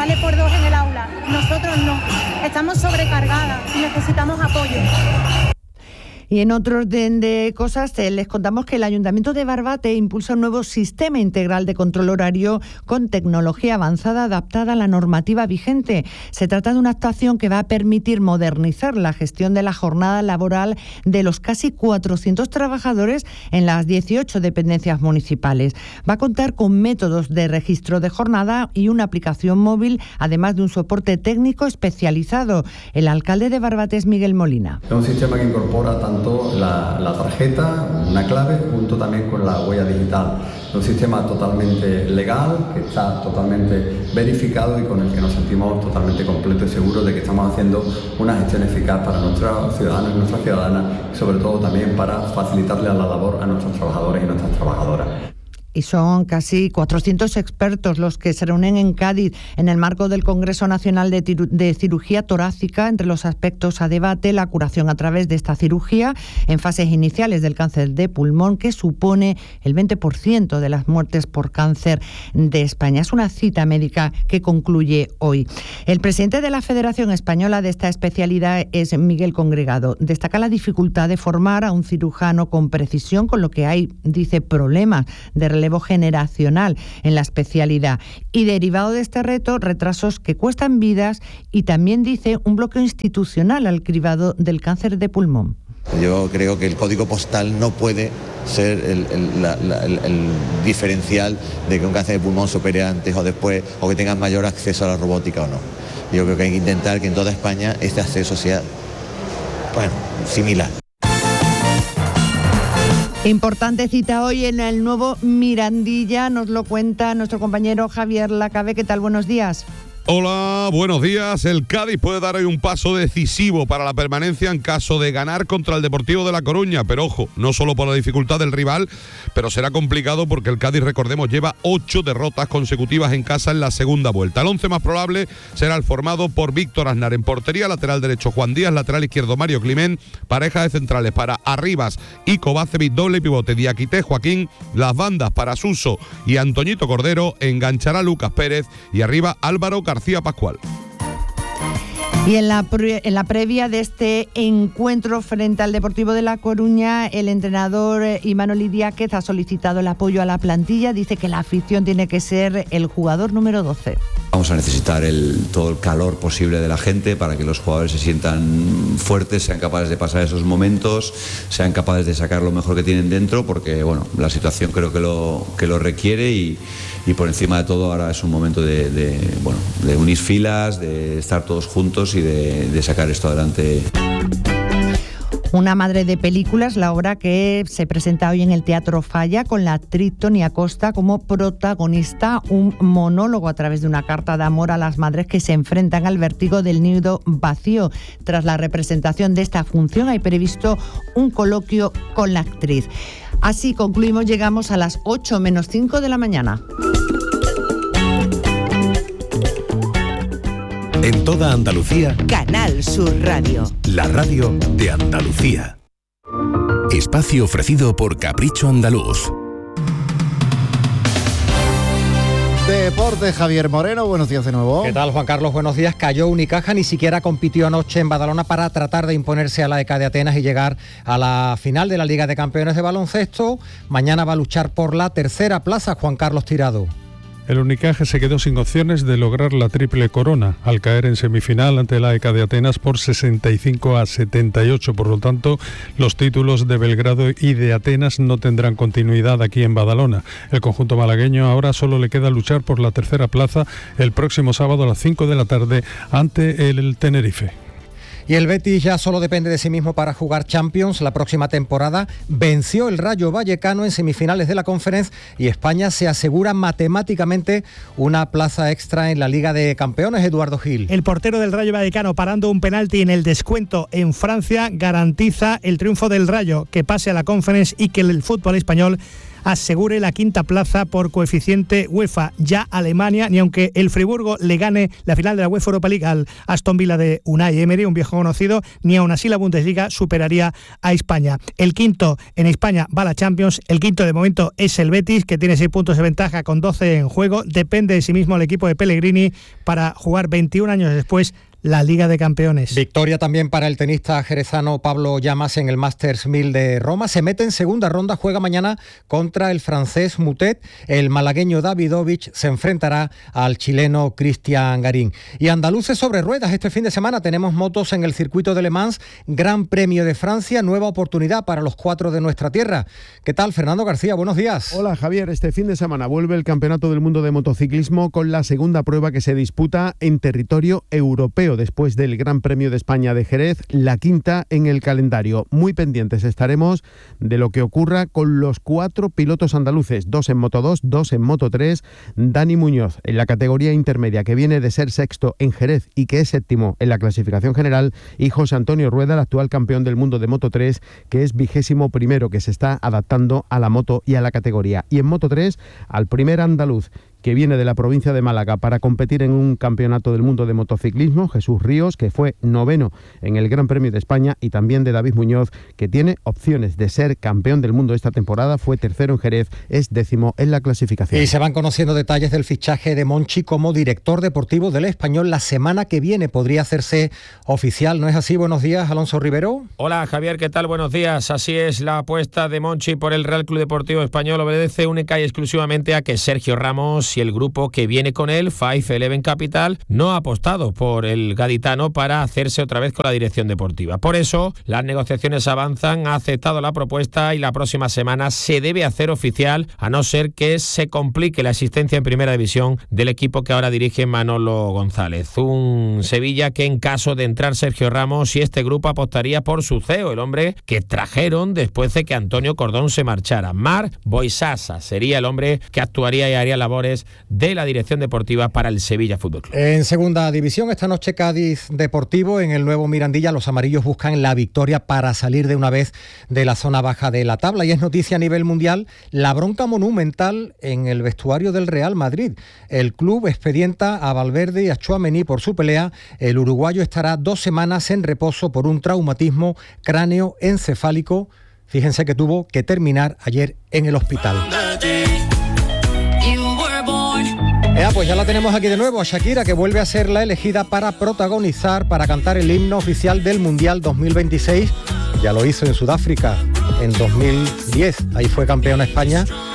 vale por 2 en el aula. Nosotros no. Estamos sobrecargadas y necesitamos apoyo. Y en otro orden de cosas, les contamos que el Ayuntamiento de Barbate impulsa un nuevo sistema integral de control horario con tecnología avanzada adaptada a la normativa vigente. Se trata de una actuación que va a permitir modernizar la gestión de la jornada laboral de los casi 400 trabajadores en las 18 dependencias municipales. Va a contar con métodos de registro de jornada y una aplicación móvil, además de un soporte técnico especializado. El alcalde de Barbate es Miguel Molina. Es un sistema que incorpora tanto la tarjeta, una clave, junto también con la huella digital. Es un sistema totalmente legal, que está totalmente verificado y con el que nos sentimos totalmente completos y seguros de que estamos haciendo una gestión eficaz para nuestros ciudadanos y nuestras ciudadanas, y sobre todo también para facilitarle la labor a nuestros trabajadores y nuestras trabajadoras. Y son casi 400 expertos los que se reúnen en Cádiz en el marco del Congreso Nacional de Cirugía Torácica. Entre los aspectos a debate, la curación a través de esta cirugía en fases iniciales del cáncer de pulmón, que supone el 20% de las muertes por cáncer de España. Es una cita médica que concluye hoy. El presidente de la Federación Española de esta especialidad es Miguel Congregado. Destaca la dificultad de formar a un cirujano con precisión, con lo que hay, dice, problemas de relevo generacional en la especialidad, y derivado de este reto, retrasos que cuestan vidas y también, dice, un bloqueo institucional al cribado del cáncer de pulmón. Yo creo que el código postal no puede ser el diferencial de que un cáncer de pulmón se opere antes o después, o que tengan mayor acceso a la robótica o no. Yo creo que hay que intentar que en toda España este acceso sea, similar. Importante cita hoy en el nuevo Mirandilla, nos lo cuenta nuestro compañero Javier Lacabe. ¿Qué tal? Buenos días. Hola, buenos días. El Cádiz puede dar hoy un paso decisivo para la permanencia en caso de ganar contra el Deportivo de La Coruña. Pero ojo, no solo por la dificultad del rival, pero será complicado porque el Cádiz, recordemos, lleva 8 derrotas consecutivas en casa en la segunda vuelta. El 11 más probable será el formado por Víctor Aznar en portería, lateral derecho Juan Díaz, lateral izquierdo Mario Climent, pareja de centrales para Arribas y Kovacevic, doble pivote Diakité Joaquín, las bandas para Suso y Antoñito Cordero, enganchará Lucas Pérez y arriba Álvaro García Pascual. Y en la previa de este encuentro frente al Deportivo de La Coruña, el entrenador Imanol Idiáquez ha solicitado el apoyo a la plantilla. Dice que la afición tiene que ser el jugador número 12. Vamos a necesitar todo el calor posible de la gente para que los jugadores se sientan fuertes, sean capaces de pasar esos momentos, sean capaces de sacar lo mejor que tienen dentro, porque la situación creo que lo requiere y por encima de todo ahora es un momento de unir filas, de estar todos juntos y de sacar esto adelante. Una madre de películas, la obra que se presenta hoy en el Teatro Falla con la actriz Toni Acosta como protagonista, un monólogo a través de una carta de amor a las madres que se enfrentan al vértigo del nido vacío. Tras la representación de esta función hay previsto un coloquio con la actriz. Así concluimos, llegamos a las 8 menos 5 de la mañana. En toda Andalucía, Canal Sur Radio. La radio de Andalucía. Espacio ofrecido por Capricho Andaluz. Deporte, Javier Moreno, buenos días de nuevo. ¿Qué tal, Juan Carlos? Buenos días. Cayó Unicaja, ni siquiera compitió anoche en Badalona para tratar de imponerse a la ECA de Atenas y llegar a la final de la Liga de Campeones de baloncesto. Mañana va a luchar por la tercera plaza, Juan Carlos Tirado. El Unicaja se quedó sin opciones de lograr la triple corona al caer en semifinal ante la ECA de Atenas por 65-78. Por lo tanto, los títulos de Belgrado y de Atenas no tendrán continuidad aquí en Badalona. El conjunto malagueño ahora solo le queda luchar por la tercera plaza el próximo sábado a las 5 de la tarde ante el Tenerife. Y el Betis ya solo depende de sí mismo para jugar Champions la próxima temporada. Venció el Rayo Vallecano en semifinales de la Conference y España se asegura matemáticamente una plaza extra en la Liga de Campeones. Eduardo Gil. El portero del Rayo Vallecano, parando un penalti en el descuento en Francia, garantiza el triunfo del Rayo, que pase a la Conference y que el fútbol español asegure la quinta plaza por coeficiente UEFA. Ya Alemania, ni aunque el Friburgo le gane la final de la UEFA Europa League al Aston Villa de Unai Emery, un viejo conocido, ni aún así la Bundesliga superaría a España. El quinto en España va a la Champions, el quinto de momento es el Betis, que tiene 6 puntos de ventaja con 12 en juego. Depende de sí mismo el equipo de Pellegrini para jugar 21 años después la Liga de Campeones. Victoria también para el tenista jerezano Pablo Llamas en el Masters 1000 de Roma. Se mete en segunda ronda, juega mañana contra el francés Moutet. El malagueño Davidovich se enfrentará al chileno Cristian Garín. Y andaluces sobre ruedas. Este fin de semana tenemos motos en el circuito de Le Mans, Gran Premio de Francia, nueva oportunidad para los 4 de nuestra tierra. ¿Qué tal, Fernando García? Buenos días. Hola, Javier. Este fin de semana vuelve el Campeonato del Mundo de Motociclismo con la segunda prueba que se disputa en territorio europeo después del Gran Premio de España de Jerez, la quinta en el calendario. Muy pendientes estaremos de lo que ocurra con los 4 pilotos andaluces, 2 en Moto 2, 2 en Moto 3. Dani Muñoz en la categoría intermedia, que viene de ser sexto en Jerez y que es séptimo en la clasificación general, y José Antonio Rueda, el actual campeón del mundo de Moto 3, que es 21º, que se está adaptando a la moto y a la categoría. Y en Moto 3, al primer andaluz que viene de la provincia de Málaga para competir en un campeonato del mundo de motociclismo, Jesús Ríos, que fue 9º en el Gran Premio de España, y también de David Muñoz, que tiene opciones de ser campeón del mundo esta temporada, fue 3º en Jerez, es 10º en la clasificación. Y se van conociendo detalles del fichaje de Monchi como director deportivo del Español. La semana que viene podría hacerse oficial, ¿no es así? Buenos días, Alonso Rivero. Hola, Javier, ¿qué tal? Buenos días. Así es, la apuesta de Monchi por el Real Club Deportivo Español obedece única y exclusivamente a que Sergio Ramos y el grupo que viene con él, 511 Capital, no ha apostado por el gaditano para hacerse otra vez con la dirección deportiva. Por eso, las negociaciones avanzan, ha aceptado la propuesta y la próxima semana se debe hacer oficial, a no ser que se complique la existencia en primera división del equipo que ahora dirige Manolo González. Un Sevilla que, en caso de entrar Sergio Ramos y este grupo, apostaría por su CEO, el hombre que trajeron después de que Antonio Cordón se marchara. Marc Boisasa sería el hombre que actuaría y haría labores de la dirección deportiva para el Sevilla Fútbol Club. En segunda división, esta noche Cádiz Deportivo en el nuevo Mirandilla. Los amarillos buscan la victoria para salir de una vez de la zona baja de la tabla, y es noticia a nivel mundial la bronca monumental en el vestuario del Real Madrid. El club expedienta a Valverde y a Tchouaméni por su pelea. El uruguayo estará 2 semanas en reposo por un traumatismo cráneoencefálico. Fíjense que tuvo que terminar ayer en el hospital. Pues ya la tenemos aquí de nuevo, a Shakira, que vuelve a ser la elegida para protagonizar, para cantar el himno oficial del Mundial 2026. Ya lo hizo en Sudáfrica en 2010, ahí fue campeona España,